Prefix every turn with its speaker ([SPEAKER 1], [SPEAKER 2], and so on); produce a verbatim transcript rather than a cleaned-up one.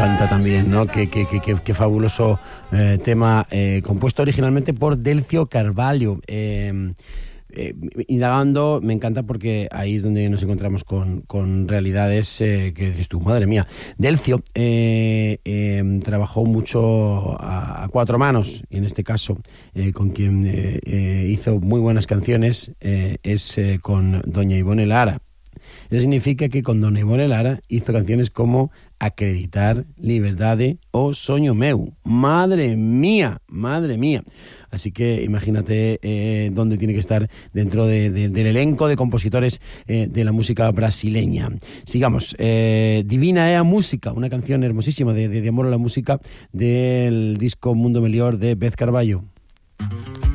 [SPEAKER 1] encanta también, ¿no? Qué, qué, qué, qué, qué fabuloso eh, tema eh, compuesto originalmente por Delcio Carvalho. Eh, eh, indagando, me encanta porque ahí es donde nos encontramos con, con realidades eh, que dices tú, madre mía. Delcio eh, eh, trabajó mucho a, a cuatro manos, y en este caso eh, con quien eh, eh, hizo muy buenas canciones eh, es eh, con doña Ivone Lara. Eso significa que con doña Ivone Lara hizo canciones como Acreditar, Liberdade o Soño Meu. Madre mía, madre mía. Así que imagínate eh, dónde tiene que estar dentro de, de, del elenco de compositores eh, de la música brasileña. Sigamos. Eh, Divina é a Música, una canción hermosísima de, de, de amor a la música del disco Mundo Melior de Beth Carvalho.